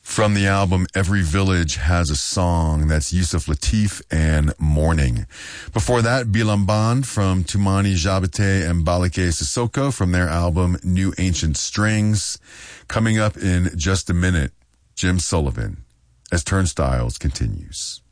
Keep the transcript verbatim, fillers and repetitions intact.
From the album Every Village Has a Song, that's Yusuf Lateef and Morning. Before that, Bilamban from Tumani Jabate and Balake Sissoko from their album New Ancient Strings. Coming up in just a minute, Jim Sullivan, as Turnstiles continues.